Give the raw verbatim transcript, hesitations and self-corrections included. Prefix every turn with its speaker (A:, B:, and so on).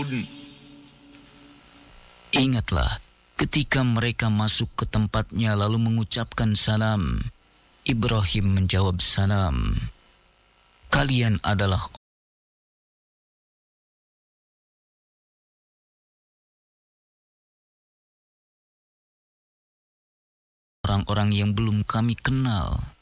A: turun.
B: Ingatlah ketika mereka masuk ke tempatnya lalu mengucapkan salam. Ibrahim menjawab salam. Kalian adalah orang-orang yang belum kami kenal.